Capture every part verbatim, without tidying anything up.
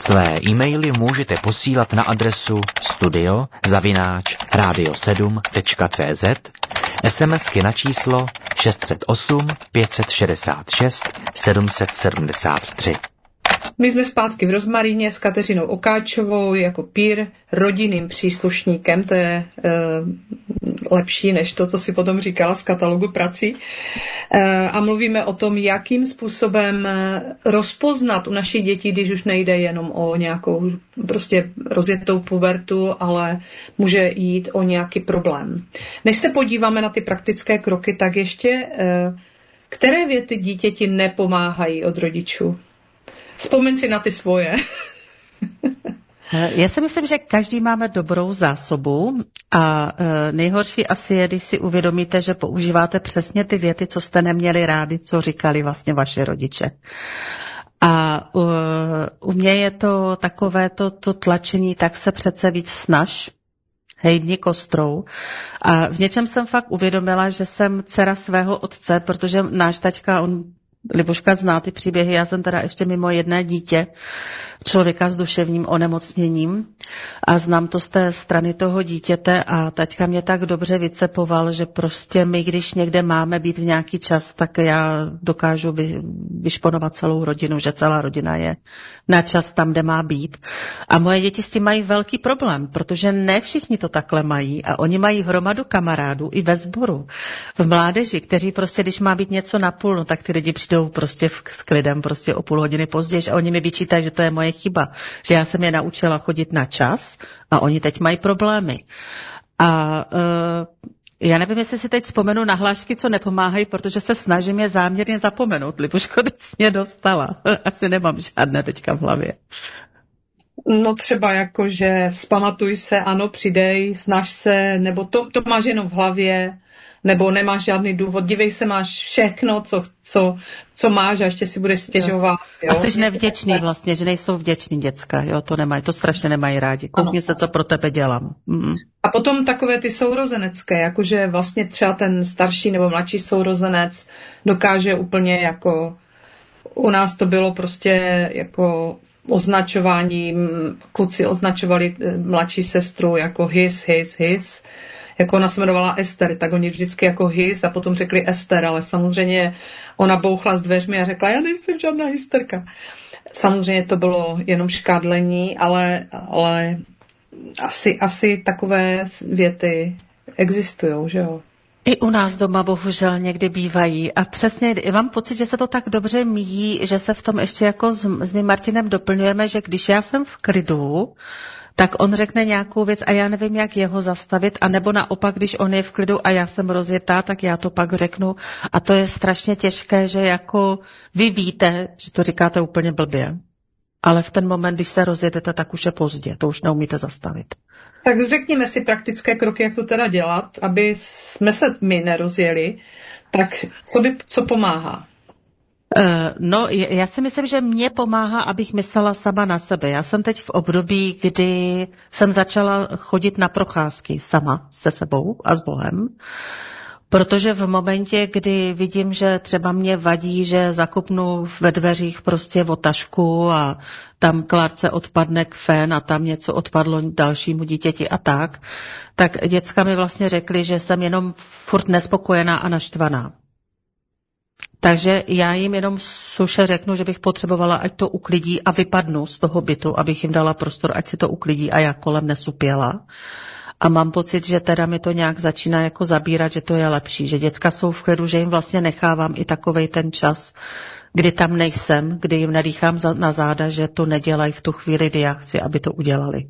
Své e-maily můžete posílat na adresu studio zavináč radio sedm tečka cé zet, SMSky na číslo šest set osm pět set šedesát šest sedm set sedmdesát tři. My jsme zpátky v Rozmaríně s Kateřinou Okáčovou jako peer, rodinným příslušníkem, to je e, lepší než to, co si potom říkala z katalogu prací. E, a mluvíme o tom, jakým způsobem rozpoznat u našich dětí, když už nejde jenom o nějakou prostě rozjetou pubertu, ale může jít o nějaký problém. Než se podíváme na ty praktické kroky, tak ještě, e, které věty dítěti nepomáhají od rodičů? Vzpomeň si na ty svoje. Já si myslím, že každý máme dobrou zásobu a nejhorší asi je, když si uvědomíte, že používáte přesně ty věty, co jste neměli rádi, co říkali vlastně vaše rodiče. A u, u mě je to takové to, to tlačení, tak se přece víc snaž, hejbni kostrou. A v něčem jsem fakt uvědomila, že jsem dcera svého otce, protože náš taťka, on Libuška zná ty příběhy, já jsem teda ještě mimo jedné dítě, člověka s duševním onemocněním a znám to z té strany toho dítěte a taťka mě tak dobře vycepoval, že prostě my, když někde máme být v nějaký čas, tak já dokážu vy, vyšponovat celou rodinu, že celá rodina je na čas tam, kde má být. A moje děti s tím mají velký problém, protože ne všichni to takhle mají a oni mají hromadu kamarádů i ve sboru, v mládeži, kteří prostě, když má být něco na půl, no tak ty lidi přijdou prostě v, s klidem prostě o půl hodiny později a oni mi vyčítají, že to je moje chyba, že já jsem je naučila chodit na čas a oni teď mají problémy. A uh, já nevím, jestli si teď vzpomenu na hlášky, co nepomáhají, protože se snažím je záměrně zapomenout. Libuško, teď jsi mě dostala. Asi nemám žádné teďka v hlavě. No třeba jako, že vzpamatuj se, ano, přidej, snaž se, nebo to, to máš jenom v hlavě, nebo nemáš žádný důvod, dívej se, máš všechno, co, co, co máš a ještě si budeš stěžovat. Jo? A jsi nevděčný vlastně, že nejsou vděční děcka, jo, to nemají, to strašně nemají rádi. Koukni ano. se, co pro tebe dělám. Mm. A potom takové ty sourozenecké, jakože vlastně třeba ten starší nebo mladší sourozenec dokáže úplně jako, u nás to bylo prostě jako označování, kluci označovali mladší sestru jako his, his, his, jako ona se jmenovala Ester, tak oni vždycky jako his a potom řekli Ester, ale samozřejmě ona bouchla s dveřmi a řekla, já nejsem žádná hysterka. Samozřejmě to bylo jenom škádlení, ale, ale asi, asi takové věty existují, že jo? I u nás doma bohužel někdy bývají a přesně mám pocit, že se to tak dobře míjí, že se v tom ještě jako s, s mým Martinem doplňujeme, že když já jsem v klidu, tak on řekne nějakou věc a já nevím, jak jeho zastavit, a nebo naopak, když on je v klidu a já jsem rozjetá, tak já to pak řeknu a to je strašně těžké, že jako vy víte, že to říkáte úplně blbě, ale v ten moment, když se rozjedete, tak už je pozdě, to už neumíte zastavit. Tak řekněme si praktické kroky, jak to teda dělat, aby jsme se my nerozjeli, tak co, by, co pomáhá? No, já si myslím, že mě pomáhá, abych myslela sama na sebe. Já jsem teď v období, kdy jsem začala chodit na procházky sama se sebou a s Bohem, protože v momentě, kdy vidím, že třeba mě vadí, že zakopnu ve dveřích prostě o tašku a tam Klárce odpadne kfen a tam něco odpadlo dalšímu dítěti a tak, tak děcka mi vlastně řekly, že jsem jenom furt nespokojená a naštvaná. Takže já jim jenom suše řeknu, že bych potřebovala, ať to uklidí a vypadnu z toho bytu, abych jim dala prostor, ať si to uklidí a já kolem nesupěla. A mám pocit, že teda mi to nějak začíná jako zabírat, že to je lepší, že děcka jsou v klidu, že jim vlastně nechávám i takovej ten čas, kdy tam nejsem, kdy jim nedýchám na záda, že to nedělají v tu chvíli, kdy já chci, aby to udělali.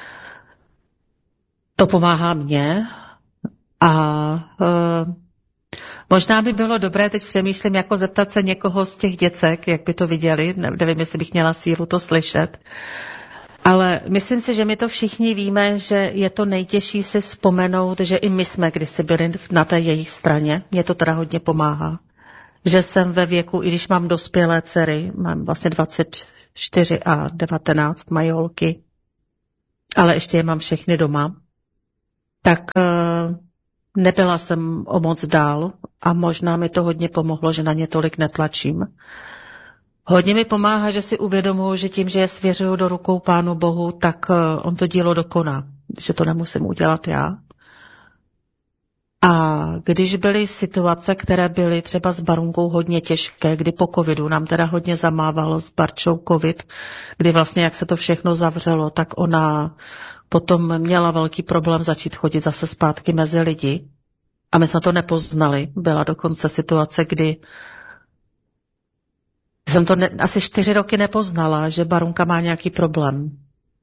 To pomáhá mně a uh, možná by bylo dobré, teď přemýšlím, jako zeptat se někoho z těch děcek, jak by to viděli, nevím, jestli bych měla sílu to slyšet, ale myslím si, že my to všichni víme, že je to nejtěžší si vzpomenout, že i my jsme kdysi byli na té jejich straně, mě to teda hodně pomáhá, že jsem ve věku, i když mám dospělé dcery, mám vlastně dvacet čtyři a devatenáct, mají holky, ale ještě je mám všechny doma, tak uh, nebyla jsem o moc dál a možná mi to hodně pomohlo, že na ně tolik netlačím. Hodně mi pomáhá, že si uvědomuji, že tím, že je svěřuju do rukou Pánu Bohu, tak on to dílo dokoná, že to nemusím udělat já. A když byly situace, které byly třeba s Barunkou hodně těžké, kdy po covidu nám teda hodně zamávalo s Barčou covid, kdy vlastně jak se to všechno zavřelo, tak ona potom měla velký problém začít chodit zase zpátky mezi lidi. A my jsme to nepoznali. Byla dokonce situace, kdy jsem to ne, asi čtyři roky nepoznala, že Barunka má nějaký problém.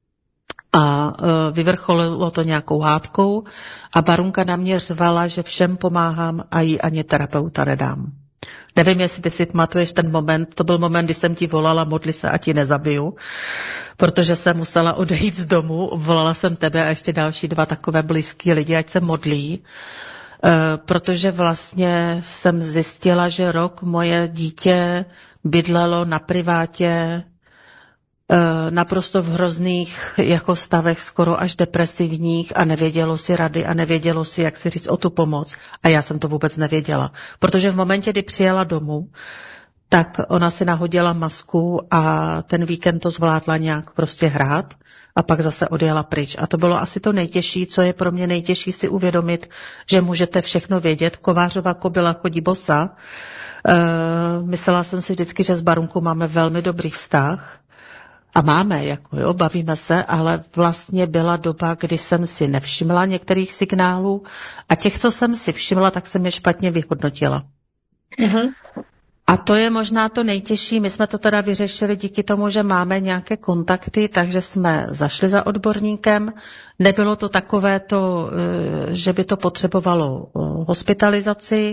A uh, vyvrcholilo to nějakou hádkou a Barunka na mě řvala, že všem pomáhám a jí ani terapeuta nedám. Nevím, jestli ty si pamatuješ ten moment, to byl moment, kdy jsem ti volala, modli se, ať ji nezabiju, protože jsem musela odejít z domu, volala jsem tebe a ještě další dva takové blízký lidi, ať se modlí, uh, protože vlastně jsem zjistila, že rok moje dítě bydlelo na privátě naprosto v hrozných jako stavech, skoro až depresivních a nevědělo si rady a nevědělo si, jak si říct o tu pomoc. A já jsem to vůbec nevěděla. Protože v momentě, kdy přijela domů, tak ona si nahodila masku a ten víkend to zvládla nějak prostě hrát a pak zase odjela pryč. A to bylo asi to nejtěžší, co je pro mě nejtěžší si uvědomit, že můžete všechno vědět. Kovářova kobyla chodí bosa. Uh, myslela jsem si vždycky, že s Barunkou máme velmi dobrý vztah. A máme, jako jo, bavíme se, ale vlastně byla doba, kdy jsem si nevšimla některých signálů a těch, co jsem si všimla, tak jsem je špatně vyhodnotila. Uh-huh. A to je možná to nejtěžší. My jsme to teda vyřešili díky tomu, že máme nějaké kontakty, takže jsme zašli za odborníkem. Nebylo to takové to, že by to potřebovalo hospitalizaci.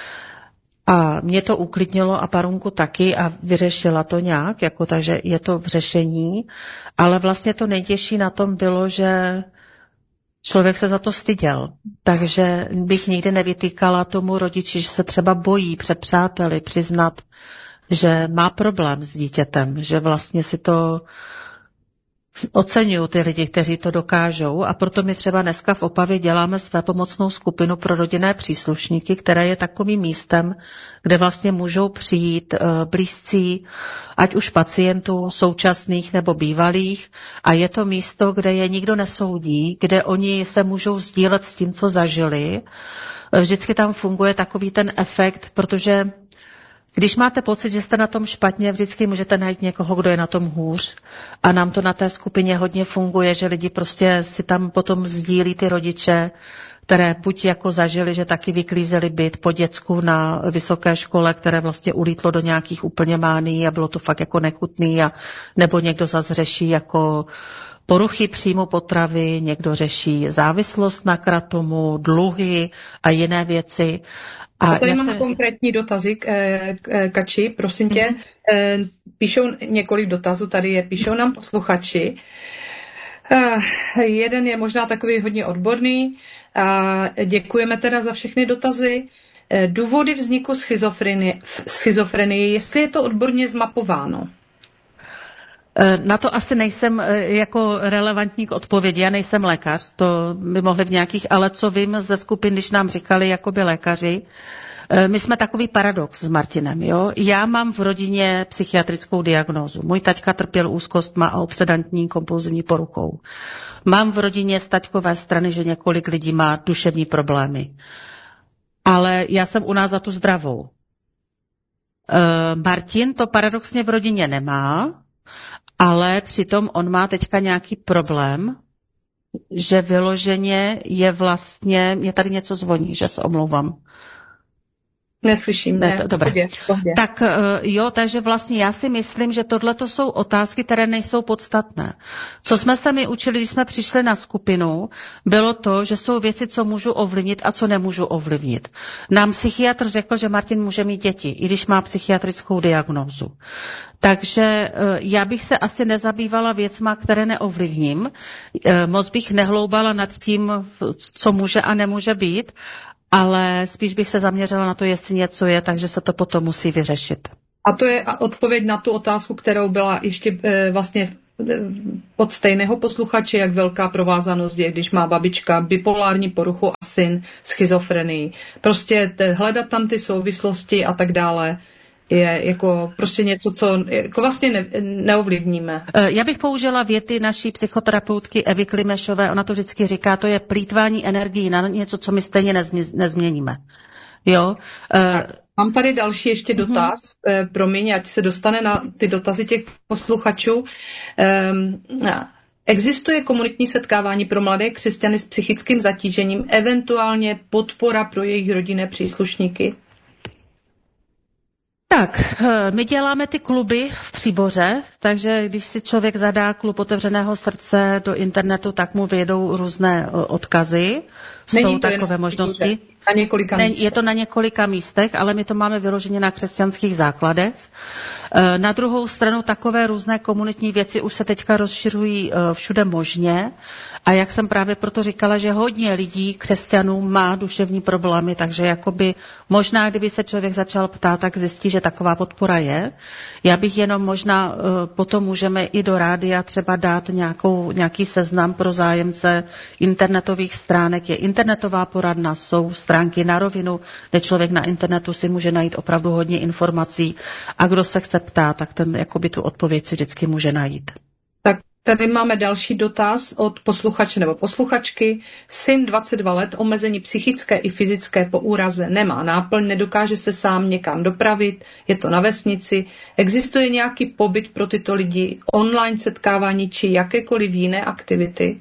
A mě to uklidnilo a Barunku taky a vyřešila to nějak, jako takže je to v řešení, ale vlastně to nejtěžší na tom bylo, že člověk se za to styděl. Takže bych nikdy nevytýkala tomu rodiči, že se třeba bojí před přáteli přiznat, že má problém s dítětem, že vlastně si to oceňuju ty lidi, kteří to dokážou a proto my třeba dneska v Opavě děláme své pomocnou skupinu pro rodinné příslušníky, které je takovým místem, kde vlastně můžou přijít uh, blízcí, ať už pacientů současných nebo bývalých a je to místo, kde je nikdo nesoudí, kde oni se můžou sdílet s tím, co zažili. Vždycky tam funguje takový ten efekt, protože když máte pocit, že jste na tom špatně, vždycky můžete najít někoho, kdo je na tom hůř. A nám to na té skupině hodně funguje, že lidi prostě si tam potom sdílí ty rodiče, které buď jako zažili, že taky vyklízeli byt po děcku na vysoké škole, které vlastně ulítlo do nějakých úplně mánií a bylo to fakt jako nechutný, a nebo někdo zase řeší jako poruchy příjmu potravy, někdo řeší závislost na kratomu, dluhy a jiné věci. A tady mám se... konkrétní dotazy, Kači, prosím tě. Mm-hmm. Píšou několik dotazů, tady je, píšou nám posluchači. Jeden je možná takový hodně odborný. Děkujeme teda za všechny dotazy. Důvody vzniku schizofrenie, schizofrenie, jestli je to odborně zmapováno? Na to asi nejsem jako relevantní k odpovědi, já nejsem lékař, to by mohli v nějakých, ale co vím ze skupin, když nám říkali jakoby lékaři, my jsme takový paradox s Martinem, jo. Já mám v rodině psychiatrickou diagnózu. Můj taťka trpěl úzkostma a obsedantní kompulzivní poruchou. Mám v rodině z taťkové strany, že několik lidí má duševní problémy. Ale já jsem u nás za tu zdravou. Martin to paradoxně v rodině nemá, ale přitom on má teďka nějaký problém, že vyloženě je vlastně, mě tady něco zvoní, že se omlouvám. Neslyším, ne. ne to, dobré. Pohodě, pohodě. Tak jo, takže vlastně já si myslím, že tohle to jsou otázky, které nejsou podstatné. Co jsme se mi učili, když jsme přišli na skupinu, bylo to, že jsou věci, co můžu ovlivnit a co nemůžu ovlivnit. Nám psychiatr řekl, že Martin může mít děti, i když má psychiatrickou diagnózu. Takže já bych se asi nezabývala věcma, které neovlivním. Moc bych nehloubala nad tím, co může a nemůže být, ale spíš bych se zaměřila na to, jestli něco je, takže se to potom musí vyřešit. A to je odpověď na tu otázku, kterou byla ještě e, vlastně od stejného posluchače, jak velká provázanost je, když má babička bipolární poruchu a syn schizofrenii. Prostě te, hledat tam ty souvislosti a tak dále je jako prostě něco, co jako vlastně ne, neovlivníme. Já bych použila věty naší psychoterapeutky Evy Klimešové, ona to vždycky říká, to je plýtvání energií na něco, co my stejně nezměníme. Jo? Tak, mám tady další ještě dotaz, mm-hmm. promiň, ať se dostane na ty dotazy těch posluchačů. Um, Existuje komunitní setkávání pro mladé křesťany s psychickým zatížením, eventuálně podpora pro jejich rodinné příslušníky? Tak, my děláme ty kluby v Příboře, takže když si člověk zadá klub otevřeného srdce do internetu, tak mu vyjedou různé odkazy. Není Jsou takové možnosti. Na několika místech. Je to na několika místech, ale my to máme vyloženě na křesťanských základech. Na druhou stranu takové různé komunitní věci už se teďka rozšiřují všude možně. A jak jsem právě proto říkala, že hodně lidí, křesťanů, má duševní problémy, takže jakoby možná, kdyby se člověk začal ptát, tak zjistí, že taková podpora je. Já bych jenom možná potom můžeme i do rádia třeba dát nějakou, nějaký seznam pro zájemce internetových stránek. Je internetová poradna, jsou stránky na rovinu, kde člověk na internetu si může najít opravdu hodně informací a kdo se chce ptát, tak ten jakoby tu odpověď si vždycky může najít. Tak tady máme další dotaz od posluchače nebo posluchačky. Syn dvacet dva let, omezení psychické i fyzické po úraze, nemá náplň, nedokáže se sám někam dopravit, je to na vesnici. Existuje nějaký pobyt pro tyto lidi, online setkávání či jakékoliv jiné aktivity?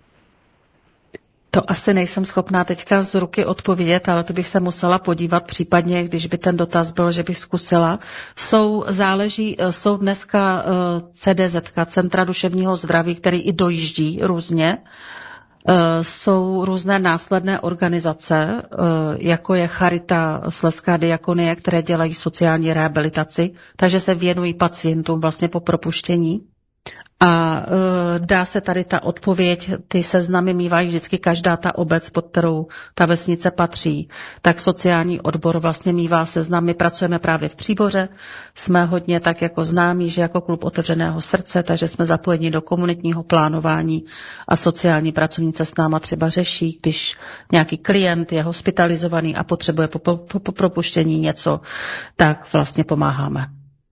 To asi nejsem schopná teďka z ruky odpovědět, ale to bych se musela podívat, případně, když by ten dotaz byl, že bych zkusila. Jsou, záleží, jsou dneska C D Z, Centra duševního zdraví, který i dojíždí různě. Jsou různé následné organizace, jako je Charita, Slezská diakonie, které dělají sociální rehabilitaci, takže se věnují pacientům vlastně po propuštění. A e, dá se tady ta odpověď, ty seznamy mívají vždycky každá ta obec, pod kterou ta vesnice patří, tak sociální odbor vlastně mívá seznam. My pracujeme právě v Příboře, jsme hodně tak jako známí, že jako klub otevřeného srdce, takže jsme zapojeni do komunitního plánování a sociální pracovnice s náma třeba řeší, když nějaký klient je hospitalizovaný a potřebuje po, po, po propuštění něco, tak vlastně pomáháme.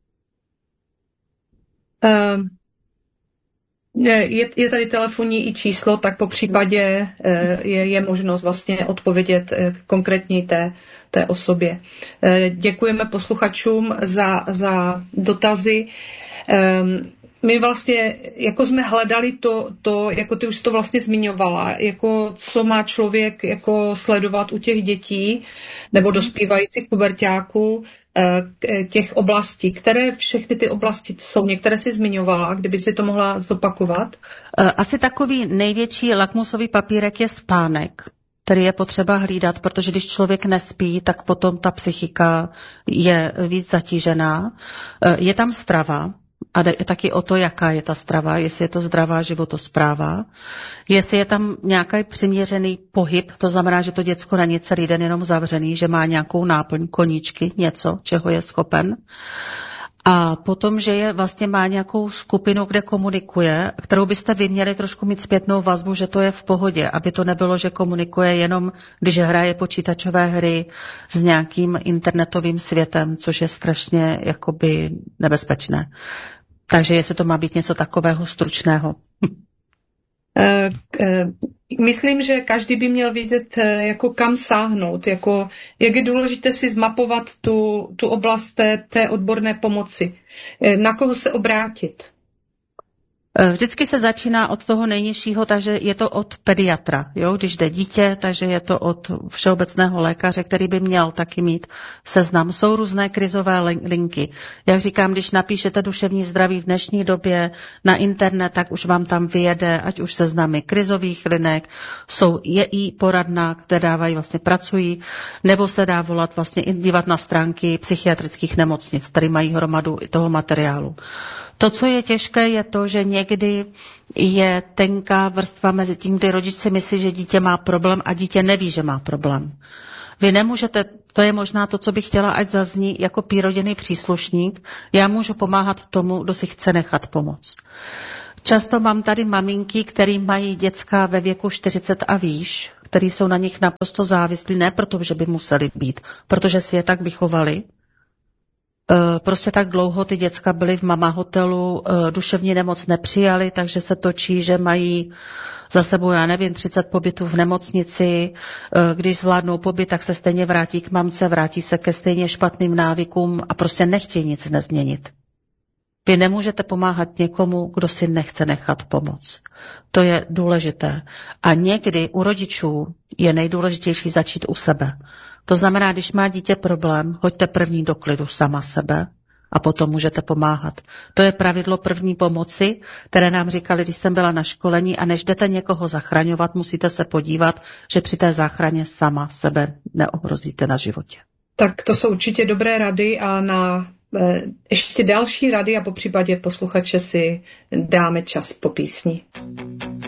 Um. Je, je tady telefonní i číslo, tak po případě je, je možnost vlastně odpovědět konkrétní té, té osobě. Děkujeme posluchačům za, za dotazy. My vlastně, jako jsme hledali to, to, jako ty už to vlastně zmiňovala, jako co má člověk jako sledovat u těch dětí nebo dospívajících puberťáků, těch oblastí. Které všechny ty oblasti jsou? Některé si zmiňovala, kdyby si to mohla zopakovat? Asi takový největší lakmusový papírek je spánek, který je potřeba hlídat, protože když člověk nespí, tak potom ta psychika je víc zatížená. Je tam strava, a jde taky o to, jaká je ta strava, jestli je to zdravá životospráva, jestli je tam nějaký přiměřený pohyb, to znamená, že to děcko není celý den jenom zavřený, že má nějakou náplň, koníčky, něco, čeho je schopen. A potom, že je vlastně má nějakou skupinu, kde komunikuje, kterou byste vy měli trošku mít zpětnou vazbu, že to je v pohodě, aby to nebylo, že komunikuje jenom, když hraje počítačové hry s nějakým internetovým světem, což je strašně jakoby nebezpečné. Takže jestli to má být něco takového stručného. Myslím, že každý by měl vidět, jako kam sáhnout, jako jak je důležité si zmapovat tu, tu oblast té, té odborné pomoci. Na koho se obrátit? Vždycky se začíná od toho nejnižšího, takže je to od pediatra. Jo? Když jde dítě, takže je to od všeobecného lékaře, který by měl taky mít seznam. Jsou různé krizové linky. Jak říkám, když napíšete duševní zdraví v dnešní době na internet, tak už vám tam vyjede, ať už seznamy krizových linek, jsou je i poradna, které dávají, vlastně pracují, nebo se dá volat, vlastně i dívat na stránky psychiatrických nemocnic, které mají hromadu toho materiálu. To, co je těžké, je to, že někdy je tenká vrstva mezi tím, kdy rodič si myslí, že dítě má problém a dítě neví, že má problém. Vy nemůžete, to je možná to, co bych chtěla, ať zazní jako pírodinný příslušník, já můžu pomáhat tomu, kdo si chce nechat pomoct. Často mám tady maminky, které mají děcka ve věku čtyřicet a výš, který jsou na nich naprosto závislí, ne proto, že by museli být, protože si je tak vychovali, Prostě tak dlouho ty děcka byly v mama hotelu, duševní nemoc nepřijali, takže se točí, že mají za sebou, já nevím, třicet pobytů v nemocnici. Když zvládnou pobyt, tak se stejně vrátí k mamce, vrátí se ke stejně špatným návykům a prostě nechtějí nic nezměnit. Vy nemůžete pomáhat někomu, kdo si nechce nechat pomoct. To je důležité. A někdy u rodičů je nejdůležitější začít u sebe. To znamená, když má dítě problém, hoďte první do klidu sama sebe a potom můžete pomáhat. To je pravidlo první pomoci, které nám říkali, když jsem byla na školení, a než jdete někoho zachraňovat, musíte se podívat, že při té záchraně sama sebe neohrozíte na životě. Tak to jsou určitě dobré rady a na e, ještě další rady a popřípadě posluchače si dáme čas po písni.